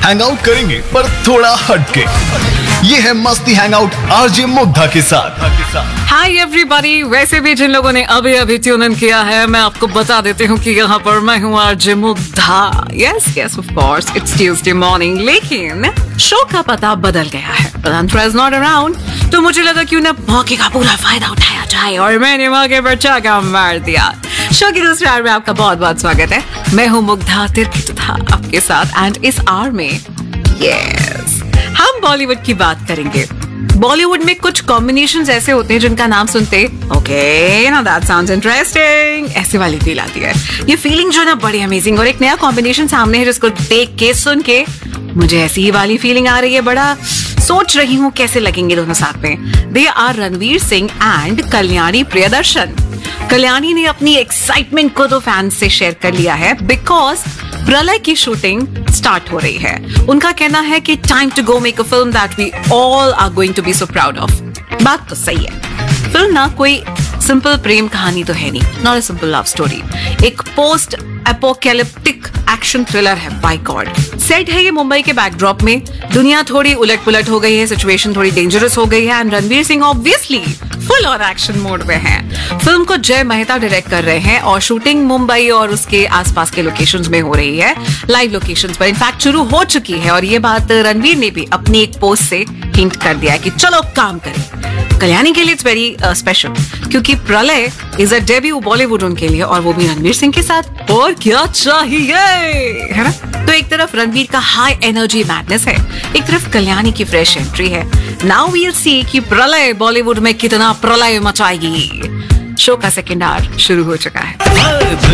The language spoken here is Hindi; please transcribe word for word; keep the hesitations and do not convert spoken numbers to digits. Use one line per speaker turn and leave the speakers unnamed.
हैंग आउट करेंगे पर थोड़ा हटके। ये है मस्ती हैंग आउट आरजे मुग्धा के साथ।
Hi everybody. वैसे भी जिन लोगों ने अभी अभी ट्यून इन किया है, मैं आपको बता देती हूँ कि यहाँ पर मैं हूँ RJ Mugdha. Yes yes of course it's Tuesday morning, लेकिन शो का पता बदल गया है। अंतरा इज नॉट अराउंड, तो मुझे लगा क्यों ना मौके का पूरा फायदा उठाया जाए, और मैंने मौके पर चाका मार दिया। शो की दूसरे आवर में आपका बहुत बहुत स्वागत है। मैं हूँ मुग्धा तिरकिता आपके साथ, एंड इस आवर में यस हम बॉलीवुड की बात करेंगे। बॉलीवुड में कुछ कॉम्बिनेशंस ऐसे होते हैं जिनका नाम सुनते ओके ना दैट साउंड्स इंटरेस्टिंग, ऐसे वाली फील आती है। ये फीलिंग जो है ना बड़ी अमेजिंग, और एक नया कॉम्बिनेशन सामने है जिसको देख के सुन के मुझे ऐसी ही वाली फीलिंग आ रही है। बड़ा सोच रही हूँ कैसे लगेंगे दोनों साथ में। They are Ranveer Singh and Kalyani Priyadarshan. Kalyani ने अपनी एक्साइटमेंट को तो फैंस से शेयर कर लिया है बिकॉज प्रलय की शूटिंग स्टार्ट हो रही है। उनका कहना है कि time to go make a film that we all are going to be so proud of. बात तो सही है। फिल्म ना कोई सिंपल प्रेम कहानी तो है नहीं, not a simple love story. एक पोस्ट एपोकैलिप्टिक एक्शन थ्रिलर है बाय गॉड। सेट है ये मुंबई के बैकड्रॉप में। दुनिया थोड़ी उलट पुलट हो गई है, सिचुएशन थोड़ी डेंजरस हो गई है, and Ranveer Singh obviously full और एक्शन मोड में है। फिल्म को जय मेहता डायरेक्ट कर रहे हैं और शूटिंग मुंबई और उसके आसपास के लोकेशंस में हो रही है। लाइव लोकेशंस पर इनफैक्ट शुरू हो चुकी है, और ये बात रणवीर ने भी अपनी एक पोस्ट से हिंट कर दिया है कि चलो काम करें। कल्याणी के लिए इट्स वेरी स्पेशल क्योंकि प्रलय इज अ डेब्यू बॉलीवुड उनके लिए, और वो भी रणवीर सिंह के साथ। और क्या चाहिए, है ना? तो एक तरफ रणवीर का हाई एनर्जी मैडनेस है, एक तरफ कल्याणी की फ्रेश एंट्री है। नाउ वील सी कि प्रलय बॉलीवुड में कितना प्रलय मचाएगी। शो का सेकेंड आवर शुरू हो चुका है।